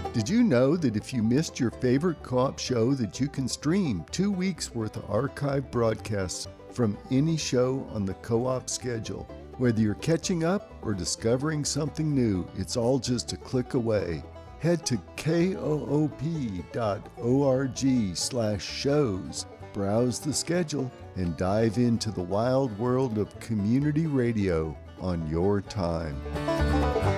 Did you know that if you missed your favorite co-op show that you can stream 2 weeks worth of archive broadcasts from any show on the co-op schedule? Whether you're catching up or discovering something new, it's all just a click away. Head to koop.org/shows, browse the schedule, and dive into the wild world of community radio on your time.